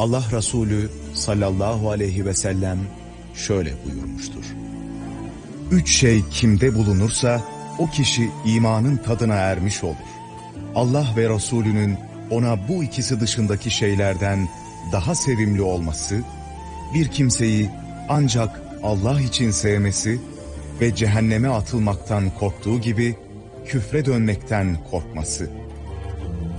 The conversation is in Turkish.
Allah Resulü sallallahu aleyhi ve sellem şöyle buyurmuştur. 3 şey kimde bulunursa o kişi imanın tadına ermiş olur. Allah ve Resulünün ona bu ikisi dışındaki şeylerden daha sevimli olması, bir kimseyi ancak Allah için sevmesi ve cehenneme atılmaktan korktuğu gibi küfre dönmekten korkması.